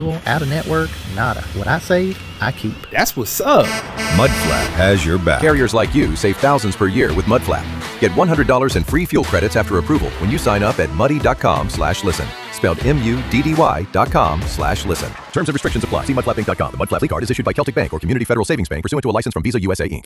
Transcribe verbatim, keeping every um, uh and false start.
Out of network, nada. What I save, I keep. That's what's up. Mudflap has your back. Carriers like you save thousands per year with Mudflap. Get one hundred dollars in free fuel credits after approval when you sign up at muddy.com slash listen. Spelled M U D D Y dot com slash listen. Terms and restrictions apply. See mudflap inc dot com. The Mudflap card is issued by Celtic Bank or Community Federal Savings Bank pursuant to a license from Visa U S A Incorporated.